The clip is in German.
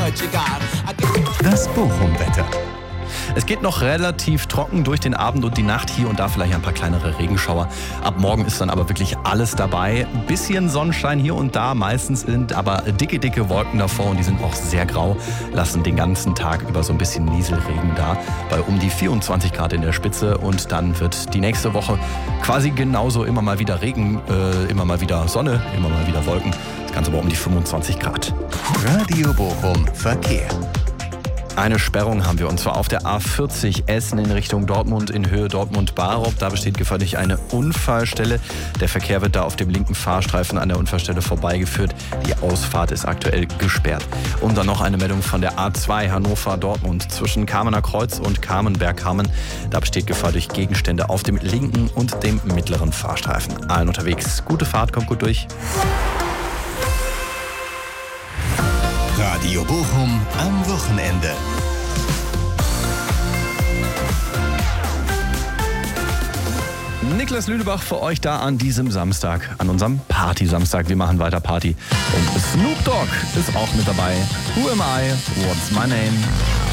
Das Bochum-Wetter. Es geht noch relativ trocken durch den Abend und die Nacht, hier und da vielleicht ein paar kleinere Regenschauer. Ab morgen ist dann aber wirklich alles dabei. Ein bisschen Sonnenschein hier und da, meistens sind aber dicke Wolken davor und die sind auch sehr grau, lassen den ganzen Tag über so ein bisschen Nieselregen da, bei um die 24 Grad in der Spitze, und dann wird die nächste Woche quasi genauso immer mal wieder Regen, immer mal wieder Sonne, immer mal wieder Wolken. Das Ganze aber um die 25 Grad. Radio Bochum Verkehr. Eine Sperrung haben wir, und zwar auf der A40 Essen in Richtung Dortmund in Höhe Dortmund-Barup. Da besteht gefährlich eine Unfallstelle. Der Verkehr wird da auf dem linken Fahrstreifen an der Unfallstelle vorbeigeführt. Die Ausfahrt ist aktuell gesperrt. Und dann noch eine Meldung von der A2 Hannover-Dortmund zwischen Kamener Kreuz und Kamenberg-Hameln. Da besteht Gefahr durch Gegenstände auf dem linken und dem mittleren Fahrstreifen. Allen unterwegs gute Fahrt, kommt gut durch. Radio Bochum am Wochenende. Niklas Lüdebach für euch da an diesem Samstag, an unserem Party-Samstag. Wir machen weiter Party. Und Snoop Dogg ist auch mit dabei. Who am I? What's my name?